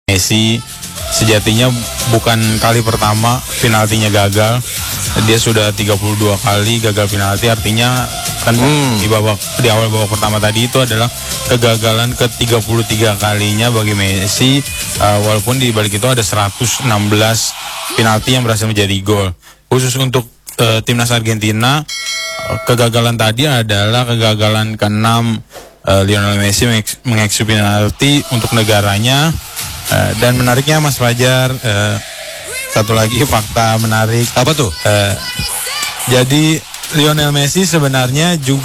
Messi sejatinya bukan kali pertama penaltinya gagal. Dia sudah 32 kali gagal penalti, artinya kan di awal babak pertama tadi itu adalah kegagalan ke-33 kalinya bagi Messi, walaupun di balik itu ada 116 penalti yang berhasil menjadi gol. Khusus untuk timnas Argentina, kegagalan tadi adalah kegagalan ke-6 Lionel Messi mengeksekusi penalti untuk negaranya. Dan menariknya Mas Fajar, satu lagi fakta menarik. Apa tuh? Jadi Lionel Messi sebenarnya juga